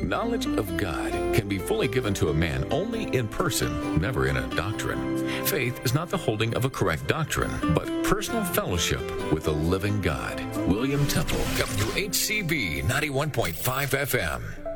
Knowledge of God can be fully given to a man only in person, never in a doctrine. Faith is not the holding of a correct doctrine, but personal fellowship with the living God. William Temple, WHCB 91.5 FM.